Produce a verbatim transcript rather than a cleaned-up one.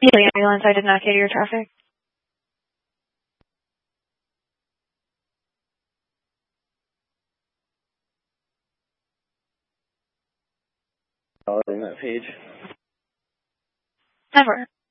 Yeah, ambulance, I did not cater your traffic. On that page. Never.